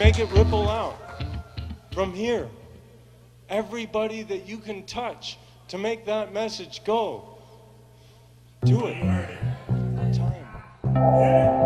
Make it ripple out from here. Everybody that you can touch to make that message go. Do it. Time.